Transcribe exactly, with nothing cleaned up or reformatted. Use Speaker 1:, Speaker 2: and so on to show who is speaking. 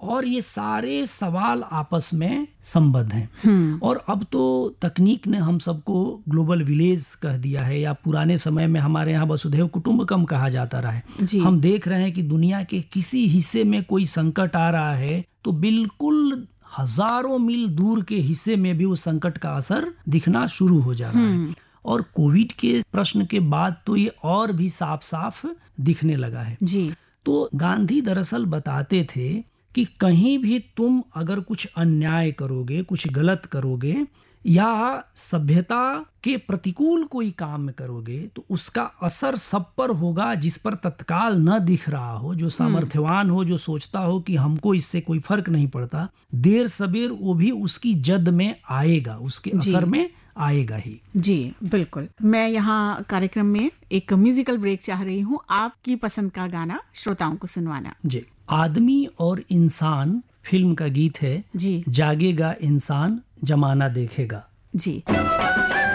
Speaker 1: और ये सारे सवाल आपस में संबद्ध हैं। और अब तो तकनीक ने हम सबको ग्लोबल विलेज कह दिया है, या पुराने समय में हमारे यहाँ वसुधैव कुटुंबकम कहा जाता रहा है। हम देख रहे हैं कि दुनिया के किसी हिस्से में कोई संकट आ रहा है तो बिल्कुल हजारों मील दूर के हिस्से में भी उस संकट का असर दिखना शुरू हो जा रहा है। और कोविड के प्रश्न के बाद तो ये और भी साफ साफ दिखने लगा है
Speaker 2: जी।
Speaker 1: तो गांधी दरअसल बताते थे कि कहीं भी तुम अगर कुछ अन्याय करोगे, कुछ गलत करोगे या सभ्यता के प्रतिकूल कोई काम करोगे तो उसका असर सब पर होगा जिस पर तत्काल न दिख रहा हो, जो सामर्थ्यवान हो, जो सोचता हो कि हमको इससे कोई फर्क नहीं पड़ता, देर सबेर वो भी उसकी जद में आएगा, उसके असर में आएगा ही।
Speaker 2: जी बिल्कुल। मैं यहाँ कार्यक्रम में एक म्यूजिकल ब्रेक चाह रही हूँ, आपकी पसंद का गाना श्रोताओं को सुनवाना।
Speaker 1: जी, आदमी और इंसान फिल्म का गीत है।
Speaker 2: जी।
Speaker 1: जागेगा इंसान जमाना देखेगा।
Speaker 2: जी।